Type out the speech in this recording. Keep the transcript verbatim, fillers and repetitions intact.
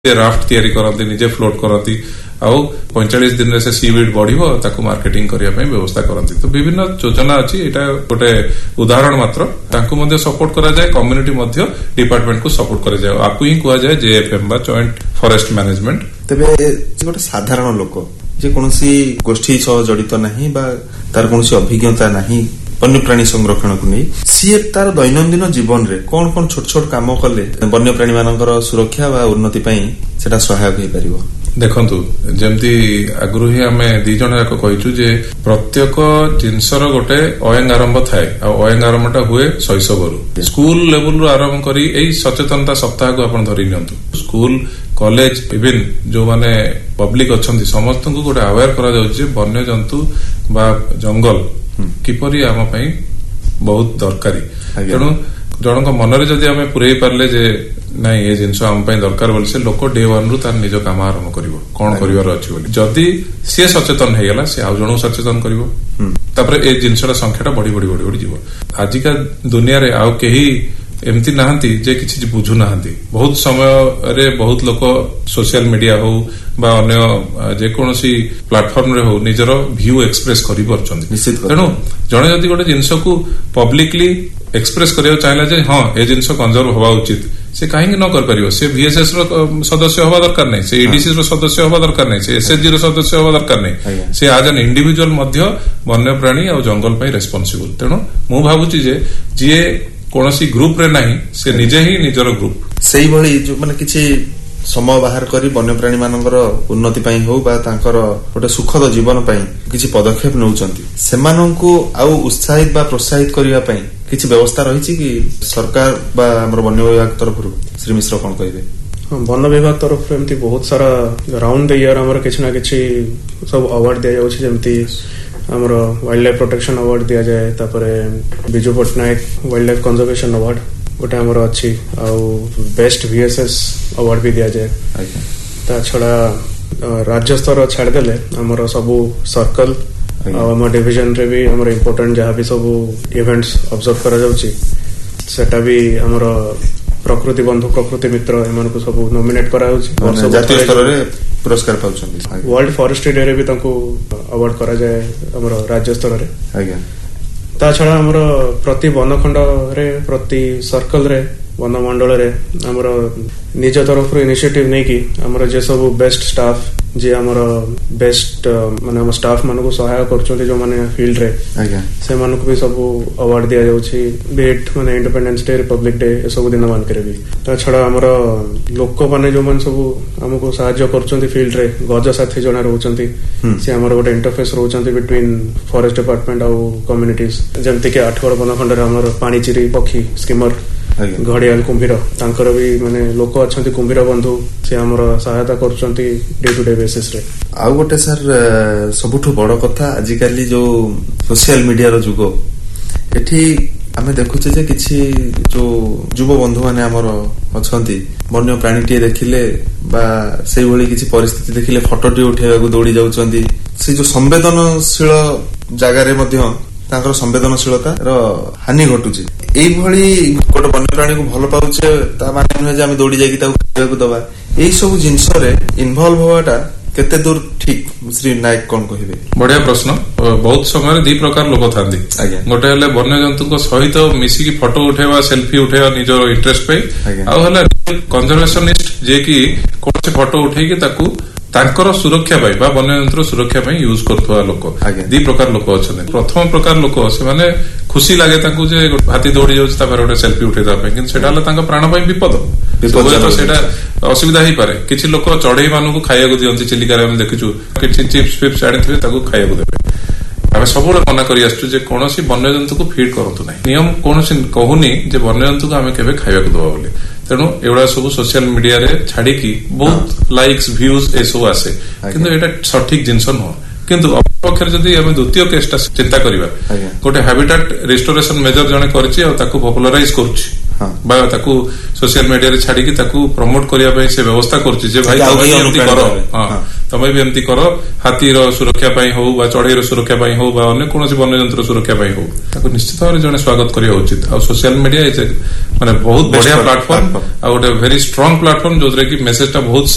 Raft तैयारी करती निजे फ्लोट करती आउ पैंतालीस दिन से सीवीड बढ़िबो ताकू मार्केटिंग करिया पई व्यवस्था करती। तो विभिन्न योजना अछि एटा गोटे उदाहरण मात्र ताकू मध्ये सपोर्ट करा जाय कम्युनिटी मध्ये डिपार्टमेंट को सपोर्ट करा जाय आकू ही कुआ जाय जेएफएम बा जॉइंट फॉरेस्ट मैनेजमेंट। तबे गोटे साधारण लोक जे कोनोसी गोष्ठी सह जड़ित नाही बा तार कोनोसी अभिज्ञता नाही वन्यप्राणी संरक्षण को नहीं सी तार दैनंदिन जीवन रे कौन कौन छोट छोट काम कले वन्यप्राणी मानकर सुरक्षा व उन्नति पई सेटा सहायक होई परिबो। देखंतु जेमती आगुरु ही आमे दी जण जाक कहिचु जे प्रत्येक जिनसर गोटे अयंग आरंभ थाए आ अयंग आरंभटा हुए शैशवरु स्कूल लेवल रु आरंभ करी एई सचेतनता सप्ताह को आपण धरि नियंतु स्कूल कॉलेज इवन जो माने पब्लिक अछंती समस्त को गोटे अवेयर करा जाउछ जे वन्य जंतु बा जंगल किपरि आम पई बहुत दरकारी तेणु जनक मनरे जदि आमे पुरई पारले जे नाही ए जिंस आम पई दरकार बोल से लोक डे वन रु तार निज काम आरंभ करिवो कोन करिवार अछि बोली जदि से सचेतन हे गेला से आ जणो सचेतन करिवो तापर ए जिंसरा संख्याटा बढी बढी बढी बढी जीवो। आजिका दुनिया रे आउ केही एमती नाहंती जे किछि बुझु नाहंती बहुत समय रे बहुत लोक सोशल मीडिया हो बा अन्य जे कोनोसी प्लेटफॉर्म रे हो निजरो व्यू एक्सप्रेस करि परछन्ती तेणु जणे जदि गोटे जिंस को पब्लिकली एक्सप्रेस करियो चाहला जे हां ए जिंस कंजर्व होवा उचित से काहे न कर परियो से वीएसएस रो सदस्य होवा दरकार नै से एडीसी रो सदस्य होवा दरकार नै से एसएचजी रो सदस्य होवा दरकार नै से आज एन इंडिविजुअल मध्य वन्य प्राणी और जंगल पई रेस्पोंसिबल। तेणु मु भाबुची जे जे कोनोसी ग्रुप रे नाही से निजे ही निजर ग्रुप सेही भली जो माने किछि समय बाहर करी वन्यप्राणी मानकर उन्नति पई हो बा तांकर गोटे सुखद जीवन पई किछि पदक्षेप नउचंती सेमानंकु आउ उत्साहित बा प्रोत्साहित करिया पई किछि व्यवस्था रहिछि कि सरकार बा हमर वन्य विभाग तरफरु श्री मिश्र कोन कहिबे। वन विभाग तरफ एमती बहुत सारा राउंड द ईयर हमर किछि ना किछि सब अवार्ड दिया जाउछि जेमती हमर वाइल्ड लाइफ प्रोटेक्शन अवार्ड दिया जाए तापरे Biju Patnaik wild life conservation award गोटे हमर अछि आउ बेस्ट वीएसएस अवार्ड भी दिया जाए ता छड़ा राज्य स्तर छाड़ देले हमर सब सर्कल हम डिवीजन रे भी हमर इंपोर्टेंट जहां भी सब इवेंट्स ऑब्जर्व करा जाउछि सेटा भी हमर प्रकृति बंधु प्रकृति मित्र एमन को सब नॉमिनेट करा जाउछि जातीय स्तर रे पुरस्कार पाउछन्ती वर्ल्ड फॉरेस्ट्री डे रे भी तांको अवार्ड करा जाए हमर राज्य स्तर रे आज्ञा ता छड़ा हमर प्रति वनखंड रे प्रति सर्कल रे वन मंडल रे हमर निज तरफ इनिशिएटिव नै कि हमर जे सब बेस्ट स्टाफ जे हमर बेस्ट माने हम स्टाफ मानको सहायता करछन्ते जो माने फील्ड रे आज्ञा से मानको भी सब अवार्ड दिया जाउछि बेट माने इंडिपेंडेंस डे रिपब्लिक डे ए सब दिन मान करे भी ता छड़ा हमर लोक माने जो मान सब हमको सहायता करछन्ते फील्ड रे गज साथी जणा रहउछन्ती से हमर गोटे इंटरफेस रहउछन्ती बिटवीन फॉरेस्ट डिपार्टमेंट और कम्युनिटीज जेमति के आठगड़ वनखंड रे हमर पानीचिरी पक्षी स्कीमर घड़ियाल कुंभीर तांकर भी माने लोक अछन्ती कुंभीर बंधु से हमर सहायता करछन्ती डे टू डे बेसिस रे। आउ गोटे सर सबुठु बड़ कथा आजिकाली जो सोशल मीडिया रो जुगो एठी आमे देखुचे जे किछि जो युवा बंधु माने हमर अछन्ती वन्य प्राणीटी देखिले बा सेही भली किछि परिस्थिति देखिले फोटोटी उठेबाकू दौड़ी जाउछन्ती से जो संवेदनशील जगह रे मध्य तांकर संवेदनशीलता रो हानि घटुची एई भली गोटे वन्य प्राणी को भल पाउचे ता माने नुहे जे हम दौड़ी जाई ताकू खाइबाकू दबा एई सब जिंस रे इन्वॉल्व होवाटा केते दूर ठीक श्री नायक कोन कहिबे। बढ़िया प्रश्न बहुत समय दी प्रकार लोक थांदी गोटे हेले वन्य जंतु को सहित मिसी की फोटो उठेबा सेल्फी उठेबा निजर इंटरेस्ट पे आ हेले कंजर्वेशनिस्ट जे कि कोनसे फोटो उठेई के ताकू तांकर सुरक्षा पाई बा वन्य जंतु सुरक्षा पाई यूज करथवा लोक दी प्रकार लोक अछन। प्रथम प्रकार लोक से माने खुशी लागे ताकू जे हाथी दौड़ी जाउछ तापर गोटे सेल्फी उठेता पे किन सेटा हला तांका प्राण पाई विपद विपद तो सेटा असुविधा ही पारे किछि लोक चढ़ई मानु को खाइया को दियंती चिलिका रे हम देखिछु किछि चिप्स फिप्स आनिथिबे ताकू खाइया को देबे आमे सबुले मना करी आछू जे कोनोसी वन्य जंतु को फीड करंतु नै नियम कोनोसी कहूनी जे वन्य जंतु को आमे केबे खाइया को दबा बोली तेणु एवढा सब सोशल मीडिया रे छाड़ी की बहुत लाइक्स व्यूज ए सब आसे किंतु एटा सठिक जिंस न किंतु अपक्षर जदि हम द्वितीय केसटा चिंता करिबा गोटे हैबिटेट रिस्टोरेशन मेजर जने करछि और ताकू पॉपुलराइज करछि बा ताकू सोशल मीडिया रे छाड़ी की ताकू प्रमोट करिया पई से व्यवस्था करछि जे भाई तमे भी एमती करो हां तमे भी एमती करो हाथी रो सुरक्षा पई हो बा चढ़ई रो सुरक्षा पई हो बा अन्य कोनोसी वन्य जंतु सुरक्षा पई हो ताकू निश्चित भाव जने स्वागत करिया उचित आ सोशल मीडिया इज माने बहुत बढ़िया प्लेटफॉर्म आ गोटे वेरी स्ट्रांग प्लेटफॉर्म जोतरे की मेसेज टा बहुत